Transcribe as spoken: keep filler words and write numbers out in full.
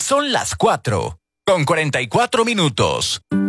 Son las cuatro, con cuarenta y cuatro minutos.